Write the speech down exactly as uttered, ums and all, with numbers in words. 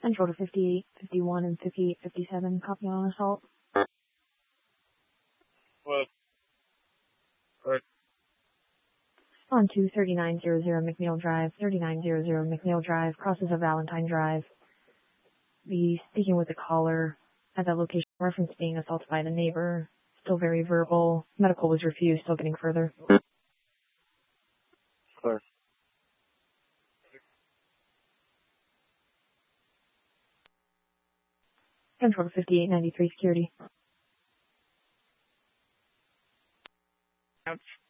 Central to fifty-eight, fifty-one, and fifty-eight fifty-seven, copy on assault. What? What? On to thirty-nine hundred McNeil Drive, thirty-nine hundred McNeil Drive, crosses of Valentine Drive. Be speaking with the caller at that location, reference being assaulted by the neighbor. Still very verbal. Medical was refused, still getting further. Clear. Central to fifty-eight ninety-three security. Ouch.